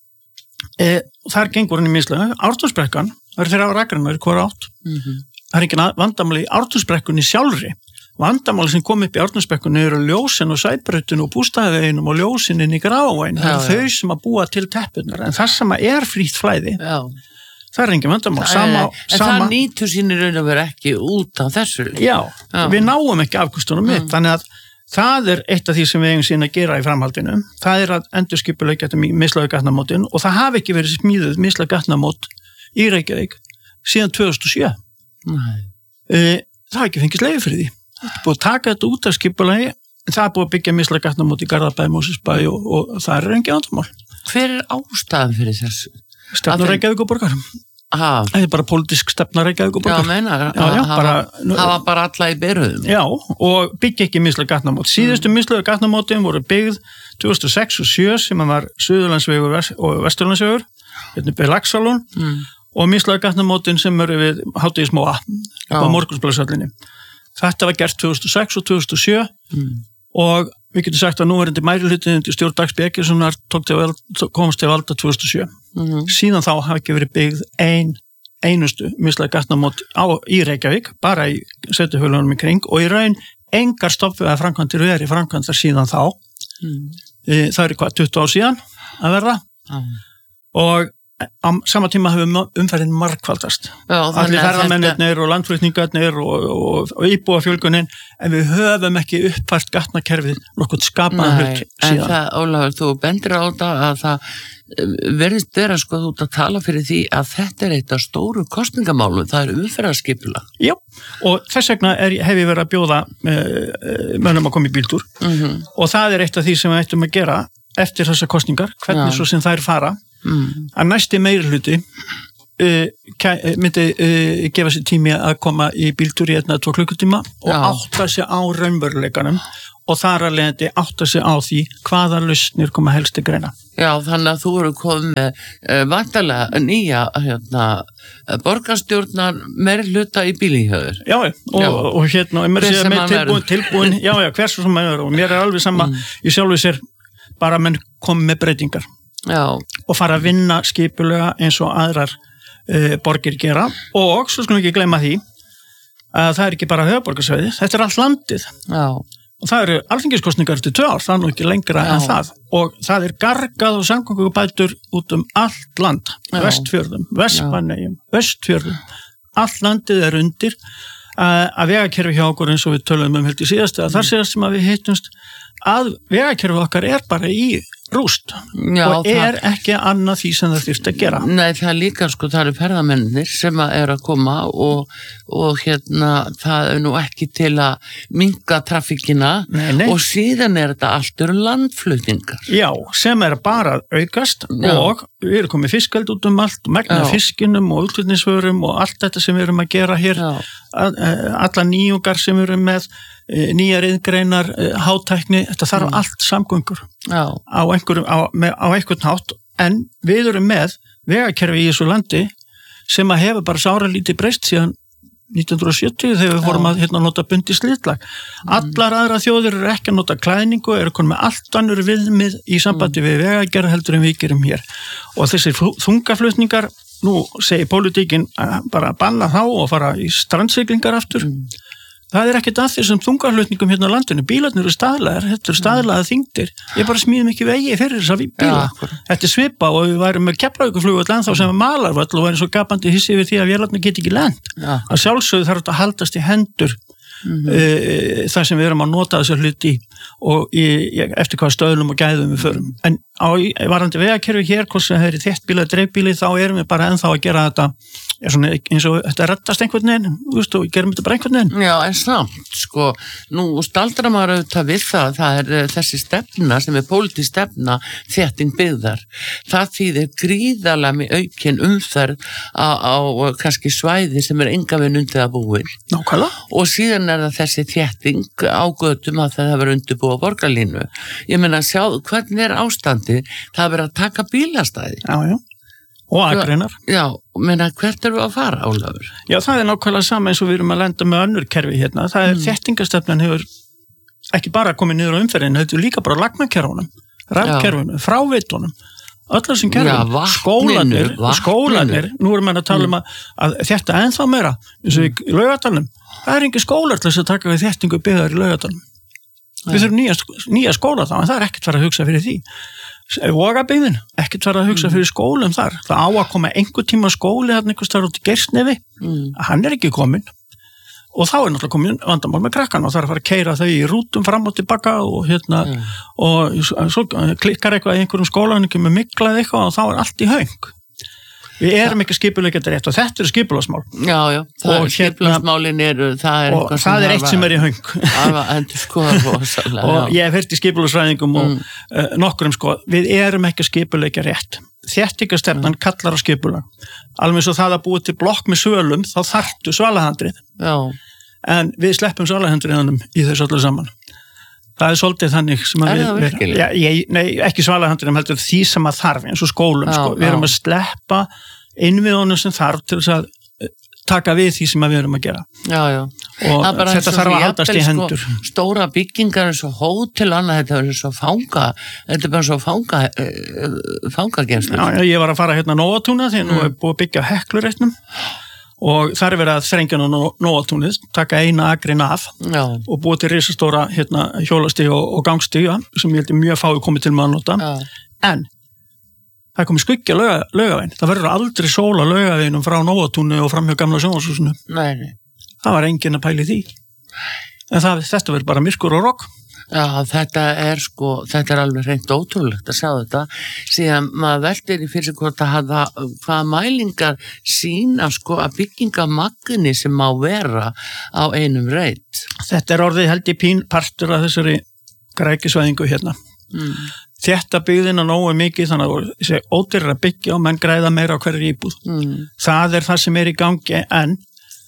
E, þar gengur hann í mislega Ártúnsbrekkan, það eru þeirra á rækrannar hver átt mm-hmm. það er ekki vandamáli í Ártúnsbrekkunni sjálfri vandamáli sem kom upp í Ártúnsbrekkunni eru ljósin og sæbrautinu og bústæðveginum og ljósin inn í Grávein það eru þau sem að búa til teppunar en það sem er frítt flæði já. Það er engin vandamál sama, en sama, það nýtur sínir raun að vera ekki út af þessu já, já. Við náum ekki afkostunum mitt mm. þannig að það er eitt af því sem við eigum síðan að gera í framhaldinu. Það er að endurskipuleggja þetta mislögu gatnamótin og það hafi ekki verið smíðuð mislögu gatnamót í Reykjavík síðan tvö þúsund og sjö. Nei. Það hafi ekki fengist leyfi fyrir því. Það er búið að taka þetta út af skipulegi, það er búið að byggja mislögu gatnamót í Garðabæ, Mosfellsbæ og, og það er engin vandamál. Hver er ástæðan fyrir þessu? Stefna Reykjavík og borgar. Aha. Það er bara pólitísk stefna Reykjavík og borgar. Já, meinar, það var bara alla í byrjuðum. Já, og byggja ekki mislögu gatnamót. Síðustu mm. mislögu gatnamótin voru byggð tvö þúsund og sex og sjö sem var Suðurlandsvegur og Vesturlandsvegur, hérna upp í Laxalón mm. og mislögu gatnamótin sem eru við Hádegismóa á Morgunsblaðsöllinni. Þetta var gert tvö þúsund og sex og tvö þúsund og sjö mm. og við getum sagt að nú er þetta meirihlutinn undir stjórn Dags B. Eggertssonar komst til valda tvö þúsund og sjö. Mm-hmm. Síðan þá hafi ekki verið byggð ein, einustu mislögu gatnamót í Reykjavík, bara í sveitafélögunum í kring og í raun engar stoppvegar framkvæmdir verið framkvæmdar síðan þá. Mm. Það er hvað, tuttugu ár síðan að verða mm. og á sama tíma hefur umferðin margfaldast. Já, allir ferðamennirnir og landflutningarnir og, og, og íbúafjölgunin, en við höfum ekki uppfært gatnakerfið nokkuð skapaðan hlut síðan. En það, Ólafur, þú bendir á það að það verðist vera sko þú út að tala fyrir því að þetta er eitt af stóru kosningamálum, það er umferðarskipulag. Já, og þess vegna er, hef ég verið að bjóða uh, mönnum að koma í bíltúr mm-hmm. og það er eitt af því sem við ættum að gera eftir þessar kosningar, hvernig Já. Svo sem þær fara Mm. að næsti meirihluti uh, myndi uh, gefa sér tími að koma í bíltúr í einna tvo klukkutíma og Já. Átta sig á raunveruleikanum og þar að leiðandi átta sig á því hvaða lausnir koma helst til greina. Já, þannig að þú eru komið með uh, vantarlega nýja hérna, borgarstjórnar meirihluta í bílíhjöður. Já, og, já. og, og hérna og mér sé með tilbúin, tilbúin já, já, hversu sem maður er og mér er alveg sama mm. í sjálfu sér bara menn komið með breytingar. Já. Og fara að vinna skipulega eins og aðrar uh, borgir gera og svo skulum við ekki gleyma því að það er ekki bara höfuðborgarsvæði, þetta er allt landið Já. Og það eru alþingiskosningar til tvö ár, það er nú ekki lengra Já. En það og það er gargað og samgöngubætur út um allt land, Já. Vestfjörðum, Vestmannaeyjum, Vestfjörðum, allt landið er undir uh, að vegakerfi hjá okkur eins og við töluðum um held í síðast að mm. þar séðast sem að við hittumst að vegakerfi okkar er bara í rúst Já, og er það... ekki annað því sem það þurft að gera. Nei, það er líka sko, það eru ferðamennir sem er að koma og, og hérna það er nú ekki til að minnka traffíkina nei, nei. Og síðan er þetta allt eru landflutningar. Já, sem er bara aukast Já. Og við erum komið fiskeld út um allt, megna fiskinum og útflutningsvörum og allt þetta sem við erum að gera hér, að, alla nýjungar sem við erum með nýjar iðngreinar, hátækni, þetta þarf mm. allt samgöngur á, einhverjum, á, með, á einhvern hátt, en við erum með vegakerfi í þessu landi sem að hefur bara sáralítið breyst síðan nítján hundruð og sjötíu þegar við fórum að hérna, nota bundi slitlag. Mm. Allar aðra þjóðir eru ekki að nota klæðningu, eru konum með allt annur viðmið í sambandi mm. við vegagerð heldur en við gerum hér. Og þessir þungaflutningar, nú segir pólitíkin bara að banna þá og fara í strandsiglingar aftur. Mm. Það er ekkert að þessum þungarflutningum hérna á landinu. Bílarnir eru staðlaðar, þetta eru staðlaða þyngdir. Ég bara smíðum ekki vegi fyrir þess að bíla. Ja, þetta er svipa og við værum með Keflavíkurflugvöll ennþá sem er malarvöll og væri svo gapandi hissi við því að vélarnar get ekki lent. Ja. Að sjálfsögðu þarf þetta að haldast í hendur mm-hmm. uh, þar sem við erum að nota þessar hluti og í, eftir hvaða stöðlum og gæðum við förum. En á varandi vegakerfi hér, hvort sem það er í þéttbíli eða dreifbíli, þá erum við bara ennþá að gera þetta er svona eins og þetta reddast einhvern veginn, þú veist, og gerum þetta bara einhvern veginn. Já, en samt, sko, nú staldra maður auðvitað við það, það er þessi stefna sem er pólitísk stefna þétting byggðar. Það þýðir gríðarlega með aukin umferð á, á kannski svæði sem er enga veginn undir að búin. Nákvæmlega. Og síðan er það þessi þétting á götum að það hefur undirbúið á borgarlínu. Ég meina, sjá, hvernig er ástandið? Það er verið að taka bílastæði. Já, já. Og akreinar. Já, menna, hvert erum við að fara, Ólafur? Já, það er nákvæmlega sama eins og við erum að lenda með önnur kerfi hérna. Það er mm. þéttingastefnan hefur ekki bara komið niður á umferðinu, þetta er líka bara lagnakerfunum, rafkerfunum, fráveitunum, öll þessum kerfum, ja, skólanir, skólanir, nú erum við að tala um að, að þetta ennþá meira, eins og í Laugardalnum, það er ekki skólar til þess að taka við þéttingu byggðar í Laugardalnum. Við þurfum nýja, nýja skóla þá, en það er ekkert farið að hugsa fyrir því. Vogabyggðin, ekkert farið að hugsa fyrir skólum þar. Það á að koma einhver tíma skóli þarna einhvers þar út í Geirsnefi, mm. hann er ekki komin og þá er náttúrulega komin vandamál með krakkan og það er að fara að keyra þau í rútum fram og tilbaka og hérna mm. og svo klikkar eitthvað í einhverjum skólan ekki með mikla eða eitthvað og þá er allt í höng. Við erum ekki skipuleikjandi rétt og þetta eru skipulagsmál. Já, já, það er skipulagsmálin eru, það er og eitthvað það er eitt sem er í höng. Alveg endur skoða rosalega. Og ég hef heyrt í skipulagsfræðingum og mm. uh, nokkurum sko, við erum ekki skipuleikja rétt. Þéttingastefnan mm. kallar á skipulag. Alveg eins og það að búa til blokk með svölum, þá þarftu svalahandrið. Já. En við sleppum svalahandriðanum í þessu öllu saman. Það er svolítið þannig sem að við, við ja, ég, nei, ekki svalahandrinum heldur því sem að þarf eins og skólum, já, sko. Við erum að sleppa innviðunum sem þarf til þess að taka við því sem að við erum að gera. Já, já. Og þetta þarf að haldast í hendur. Sko, stóra byggingar eins og hótel og annað, þetta er eins og fanga, þetta er bara svo fanga, uh, fangagemslu. Já, ég var að fara hérna Nóatúna því að mm. nú er búið að byggja Heklureitnum. Og þar er verið að þrengja nú Nóatúnið, taka eina akrin af Já. Og búið til risastóra hérna, hjólastíg og, og gangstíga sem ég heldur mjög fái komið til með að nota. Já. En það er komið skuggja lauga, Laugaveginn, það verður aldrei sól á Laugaveginum frá Nóatúni og fram hjá gamla sjónvarpshúsinu. Nei, nei. Það var enginn að pæli því. En það, þetta verður bara myrkur og rokk. Já, þetta er sko, þetta er alveg hreint ótrúlegt að sjá þetta, síðan maður veldir í fyrir sig hvort að hafa, hvaða mælingar sína sko að byggingamagni sem má vera á einum reit. Þetta er orðið held í pín partur af þessari grækisvæðingu hérna. Mm. Þetta byggðina nógu mikið þannig að þessi ódýrar að byggja og menn græða meira á hverju íbúð. Mm. Það er það sem er í gangi en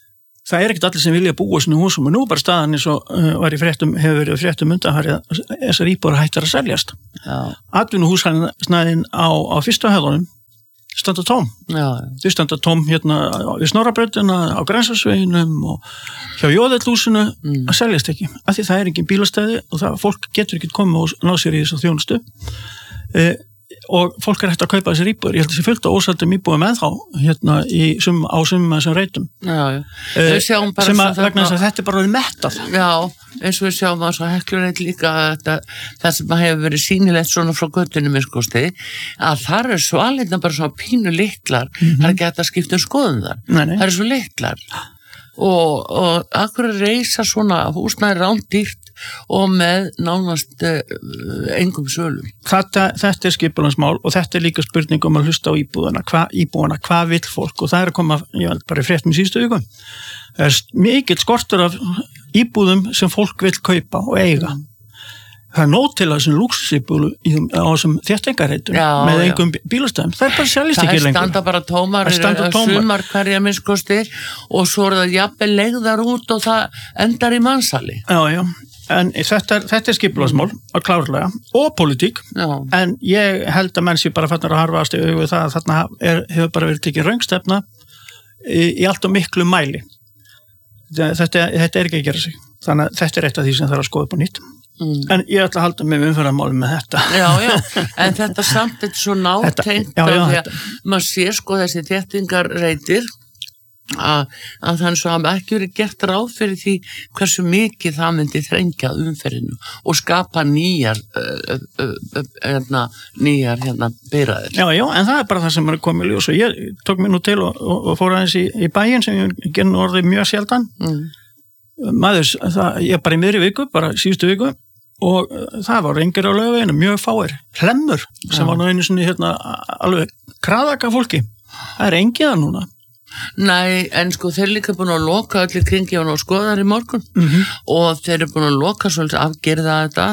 það er ekkert allir sem vilja búa svona húsum og nú bara staðan eins og uh, var í fréttum, hefur verið fréttum undanfarið að þessar íbúðar hættar að seljast. Atvinnuhúsnæðin á, á fyrsta höfðunum standa tóm. Já. Þau standa tóm hérna við Snorrabrautina, á Grensásveginum og hjá Jóðellhúsinu mm. að seljast ekki. Af því það er engin bílastæði og það, fólk getur ekki komið og ná sér í þessu þjónustu. Uh, og fólk er hægt að kaupa þessir íbúður, ég held að það sé fullt á ósældum íbúðum ennþá hérna í sum, á sumum þessum reitum já, já. Uh, sem að vegna þess að þetta er bara verið mettað. Já, eins og við sjáum að svo Heklureit líka þetta, það sem hefur verið sýnilegt svona frá göttunum minnskosti, að þar er svalirna bara svona pínu litlar, mm-hmm. það er ekki hægt að skipta um skoðum þar, nei, nei. Það er svo litlar og, og akkur að reisa svona húsnæði rándýrt og með nánast uh, engum sölum. Þetta, þetta er skipulagsmál og þetta er líka spurning um að hlusta á íbúðana, hvað íbúðana, hvað vill fólk og það er að koma, ég veit bara frétt með síðustu viku. Það er mikill skortur af íbúðum sem fólk vill kaupa og eiga. Það er nóg til að þessum lúxusíbúðum á þessum þéttingarreitum með engum bílastæðum. Það er bara sjálfist ekki lengur. Það standa bara tómar, sumar hverja minnskosti og svo er það jafnvel legðar út og það endar í mannsali. Já, já. En þetta, þetta er skipulagsmál að klárlega og politík já. En ég held að menn sé bara fannar að harfast í augu það að þarna er, hefur bara verið tekið röngstefna í, í allt og miklu mæli. Þetta, þetta er ekki að gera sig. Þannig að þetta er eitt af því sem þarf að skoða upp á nýtt. Mm. En ég ætla að halda mig með umferðarmálum með þetta. Já, já, en þetta samt er svo nátengt að því að maður sér sko þessi þéttingarreitir að, að þannig svo hafa ekki verið gert ráð fyrir því hversu mikið það myndi þrengja umferðinu og skapa nýjar uh, uh, uh, hérna, nýjar hérna byrjaðir. Já, já, en það er bara það sem er komið ljós og ég tók mér nú til og, og, og fór aðeins í, í bæinn sem ég genn orðið mjög sjaldan. Mm. Maður, það, ég bara í miðri viku, bara síðustu viku og það var rengir á Laugaveginu, mjög fáir hlemmur sem ja. Var nú einu sinni hérna alveg kraðaka fólki það er engið það núna. Nei, en sko þeir líka búin að loka allir kringi og skoðar í morgun mm-hmm. og þeir eru búin að loka svolítið afgerða þetta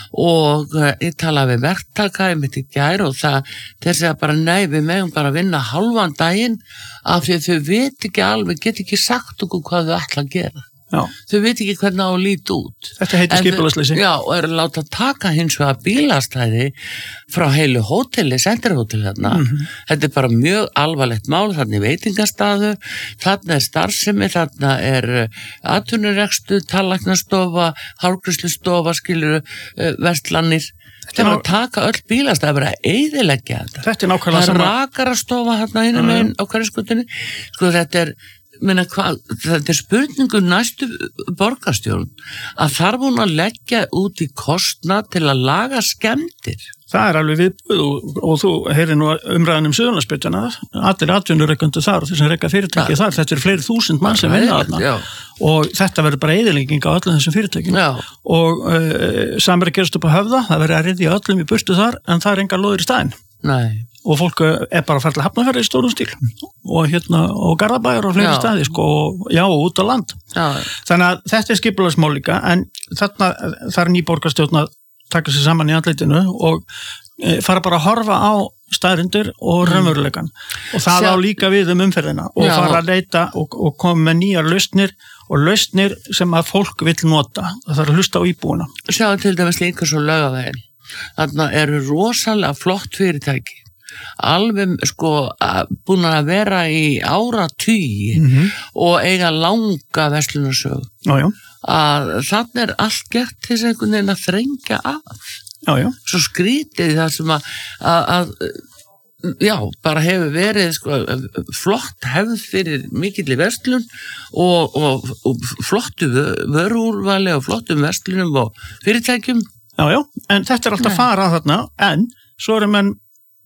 og uh, ég talaði við verktaka ég mitt í gær og það þeir segja bara nei, við megum bara vinna halvan daginn af því að þau veit ekki alveg, get ekki sagt okkur hvað þau ætla að gera. Já. Þau veit ekki hvernig á að líti út. Þetta heitir skipulagsleysi. Já, og er að láta taka hins vegar bílastæði frá heilu hóteli, sendirhóteli þarna. Mm-hmm. Þetta er bara mjög alvarlegt mál, þarna er veitingastaður, þarna er starfsemi, þarna er atvinnurekstur, tannlæknastofa, hárgreiðslustofa, skilur, uh, verslanir. Þetta er að taka öll bílastæði, bara að eyðileggja þetta. Þetta er nákvæmlega sama. Það er rakarastofa þarna hinum meginn á hverju skutinni. Sko þetta er Meina, hva, þetta er spurningu næstu borgarstjórn að þarf hún að leggja út í kostnað til að laga skemmtir. Það er alveg viðbúð og, og þú heyrir nú umræðan um Suðurlandsbrautina allir atvinnureikendur þar og þessum reika fyrirtæki ja. Þar, þetta er fleiri þúsund mann sem vinna þarna og þetta verður bara eyðilegging á öllum þessum fyrirtækjum já. Og uh, samar að gerast upp á Höfða, það verður að ryðja öllum í burtu þar en það er engar lóðir í staðinn. Nei. Og fólk er bara að fara til Hafnarfjarðar í stórum stíl og hérna og Garðabæjar og fleiri já. Staði sko og já og út á land já. Þannig að þetta er skipulagsmál líka en þarna það er ný borgarstjórn að taka sér saman í andlitinu og e, fara bara að horfa á staðreyndir og mm. raunveruleikann og það Sjá. Á líka við um umferðina og já. Fara að leita og, og koma með nýjar lausnir og lausnir sem að fólk vill nota það þarf að hlusta á íbúuna. Sjá til dæmis líka svo Laugaveginn þarna eru rosalega flott fyrirtæki alveg sko búin að vera í áratugi mm-hmm. og eiga langa verslunarsögu já, já. Að þannig er allt gert til þess einhvern veginn að þrengja af já, já. Svo skrítið það sem að, að, að já, bara hefur verið sko, flott hefð fyrir mikilli verslun og, og, og flottu vörúrvali og flottum verslunum og fyrirtækjum já, já, en þetta er alltaf Nei. Fara þarna en svo erum menn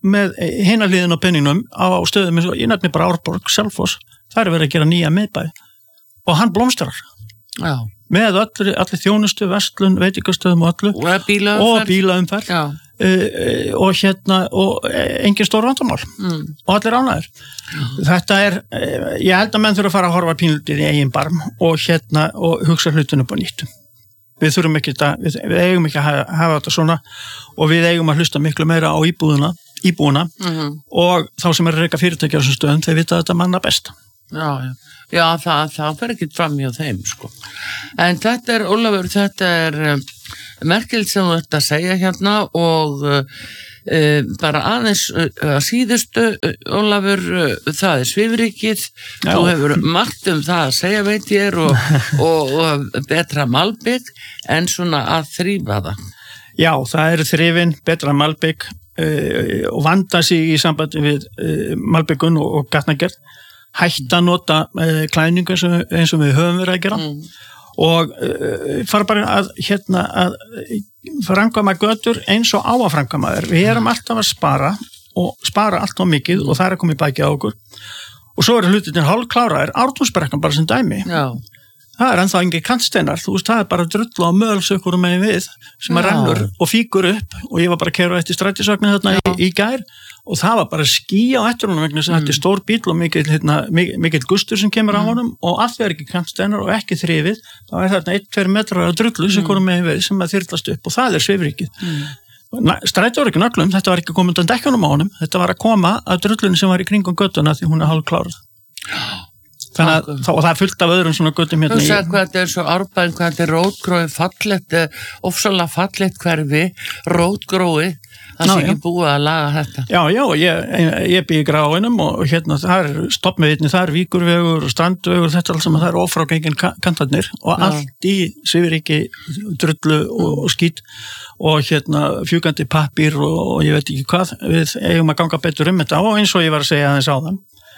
með hina hliðin á penningnum á stöðum eins og ég nefni bara Árborg, Selfoss, það er verið að gera nýja miðbæ og hann blómstrar. Já. Með allir, allir þjónustu, verslun, veitingastöðum og allu og bílaumferð, og bílaumferð uh, uh, og hérna og uh, engin stór vandamál mm. og allir ánægir. Þetta er, uh, ég held að menn þurfa að fara að horfa pínlítið í eigin barm og hérna og hugsa hlutinu upp á nýtt. Við þurfum ekki þetta, við, við eigum ekki að hafa, hafa þetta svona og við eigum að hlusta miklu meira á íbúðuna, íbúðuna mm-hmm. og þá sem er að reyka fyrirtæki á þessum stöðum, þeir vita þetta manna best. Já, já. Já, það, það fer ekki fram hjá þeim, sko. En þetta er, Ólafur, þetta er um, merkilegt sem þú ert að segja hérna og uh, uh, bara aðeins uh, að síðustu, uh, Ólafur, uh, það er svifrikið, þú hefur margt um það að segja, veit ég, og, og, og betra malbygg en svona að þrífa það. Já, það eru þrifin, betra malbygg uh, og vanda sig í sambandi við uh, malbyggun og, og gatnagerð. Hætta að nota uh, klæningu eins og, eins og við höfum verið að gera mm. og uh, fara bara að, hérna, að framkvæma götur eins og á að framkvæma þér. Við erum alltaf að spara og spara alltaf mikið mm. og það er að koma í bæki á okkur og svo eru hlutin hálfkláraðir, Ártúnsbrekkan bara sem dæmi. Já. Það er ennþá engin kantsteinar, þú veist, það er bara drull og mölsökur um megin við sem að rennur og fíkur upp og ég var bara að keyra eftir strætisvagnin þarna í, í gær og það var bara ský á eftir honum vegna sem mm. þetta er stór bíl og mikill, hérna, mikill gustur sem kemur á honum og að það er ekki kantsteinar og ekki þrifið, þá er þarna eitt til tveir metrar af drullu sem mm. megin við sem að þyrlast upp og það er svifrikið. Mm. Stræti var ekki nöglum, þetta var ekki komið undan dekkjunum á honum, þetta var að koma af drullunni sem var í kringum göttuna því hún er hálfklárað. Þannig að það, það er fullt af öðrum svona göttum hérna. Þú sagði hvað þetta er svo árbæðin, hvað þetta er rótgróið fallett, ofsalega fallett hverfi, rótgróið, það sé ekki búið að laga þetta. Já, já, ég, ég bý í Gráinum og hérna það er stoppmiðinni, það er Víkurvegur og Strandvegur, þetta er alls saman, það er ófrágengin kantarnir og já. Allt í svifriki, drullu og, og skít og hérna fjúkandi pappír og, og ég veit ekki hvað, við eigum að ganga betur um þetta og eins og ég var að segja aðeins áðan.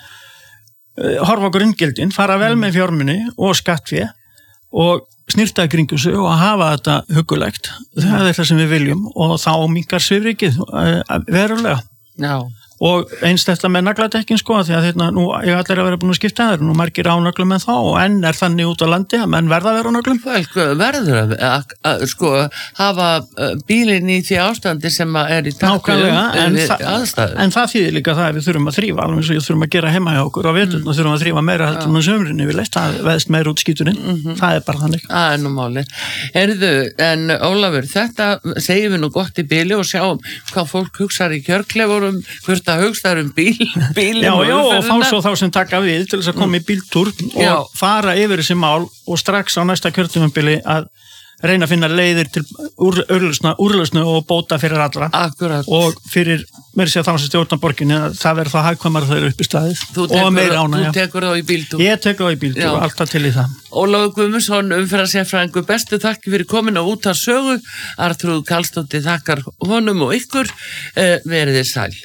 Horfa okkur inngildin, fara vel með fjármuni og skattfé og snirta kringum sig og hafa þetta huggulegt. Það er það sem við viljum og þá minkar svifrikið verulega. Já. Og eins þetta með nagladekkin sko, því að þetta, nú ég allir að vera búin að skipta þeir, nú margir ánaglum en þá og enn er þannig út á landi að menn verða að vera ánaglum. Verður að, að, að sko hafa bílinn í því ástandi sem er í takku um aðstæður. En það þýðir líka það að við þurfum að þrífa, alveg eins og við þurfum að gera heima hjá okkur á veturna og mm. þurfum að þrífa meira heldur en á sömrinni við leitt, það veðst meira út skíturinn, mm-hmm. það er bara þannig. Það er nú málið. Heyrðu, en Ólafur, þetta segjum við nú gott í bili og sjáum hvað fólk hugsar í kjörklefurum, hvort að hugsaður um bíl, bíl já, já, og fá svo þá sem taka við til þess að koma í bíltúr og já. Fara yfir þessi mál og strax á næsta kjörtímabili að reyna að finna leiðir til úrlausnu og bóta fyrir allra. Akkurat. Og fyrir mér sé að þá sem stjórna borginni að það verður þá hagkvæmar þeir upp í staðið og meira ánægja. Þú tekur þá í bíltúr? Ég tekur þá í bíltúr og alltaf til í það. Ólafur Guðmundsson, umferðarsérfræðingur, bestu þakki fyrir komin á Út af sögu. Arnþrúður Karlsdóttir þakkar honum og ykkur. Eh, verið þið sæl.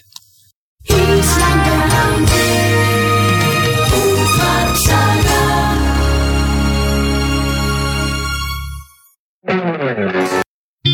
Ísland er landið, útvarpssaga.